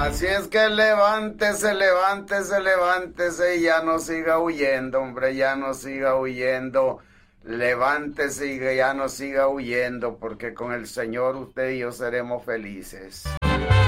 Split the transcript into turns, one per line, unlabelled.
Así es que levántese, levántese, levántese y ya no siga huyendo, hombre, ya no siga huyendo. Levántese y ya no siga huyendo, porque con el Señor usted y yo seremos felices.